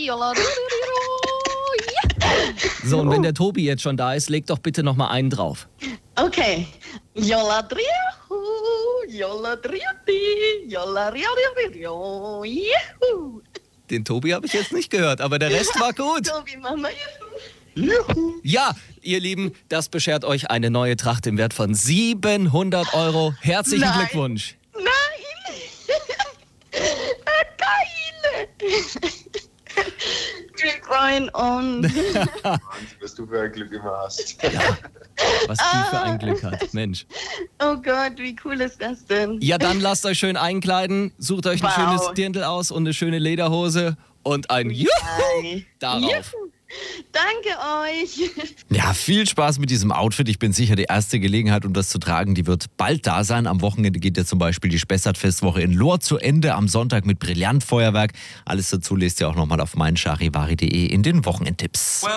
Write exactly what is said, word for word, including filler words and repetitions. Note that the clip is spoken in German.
Jolla. So, und wenn der Tobi jetzt schon da ist, leg doch bitte noch mal einen drauf. Okay. Jolla Driahu, Jolla Driati, Jolla Riario, Juhu. Den Tobi habe ich jetzt nicht gehört, aber der Rest war gut. Tobi, Mama, Juhu. Ja, ihr Lieben, das beschert euch eine neue Tracht im Wert von siebenhundert Euro. Herzlichen Nein. Glückwunsch. Nein! Geil! Wir freuen uns. Wahnsinn, was du für ein Glück immer hast. Ja, was die für ein Glück hat, Mensch. Oh Gott, wie cool ist das denn? Ja, dann lasst euch schön einkleiden, sucht euch ein Wow. schönes Dirndl aus und eine schöne Lederhose und ein Juhu Hi. darauf. Juhu. Danke euch. Ja, viel Spaß mit diesem Outfit. Ich bin sicher, die erste Gelegenheit, um das zu tragen, die wird bald da sein. Am Wochenende geht ja zum Beispiel die Spessart-Festwoche in Lohr zu Ende. Am Sonntag mit Brillantfeuerwerk. Alles dazu lest ihr auch nochmal auf meincharivari punkt de in den Wochenendtipps.